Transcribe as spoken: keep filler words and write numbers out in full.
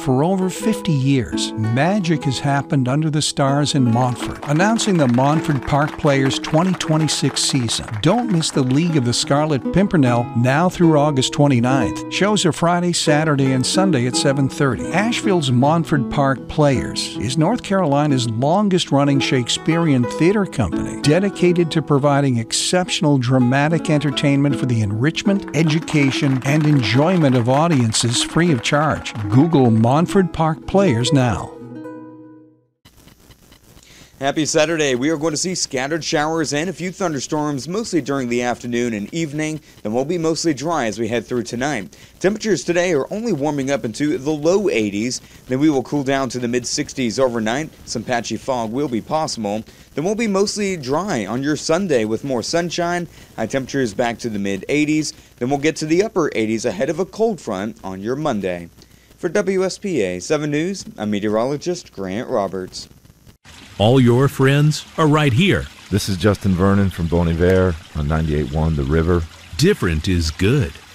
For over fifty years, magic has happened under the stars in Montfort. Announcing the Montfort Park Players twenty twenty-six season. Don't miss the League of the Scarlet Pimpernel now through August twenty-ninth. Shows are Friday, Saturday, and Sunday at seven thirty. Asheville's Montfort Park Players is North Carolina's longest-running Shakespearean theater company, dedicated to providing exceptional dramatic entertainment for the enrichment, education, and enjoyment of audiences free of charge. Google Montfort Park Players now. Happy Saturday. We are going to see scattered showers and a few thunderstorms, mostly during the afternoon and evening. Then we'll be mostly dry as we head through tonight. Temperatures today are only warming up into the low eighties. Then we will cool down to the mid sixties overnight. Some patchy fog will be possible. Then we'll be mostly dry on your Sunday with more sunshine. High temperatures back to the mid eighties. Then we'll get to the upper eighties ahead of a cold front on your Monday. For W S P A seven News, I'm meteorologist Grant Roberts. All your friends are right here. This is Justin Vernon from Bon Iver on ninety-eight point one The River. Different is good.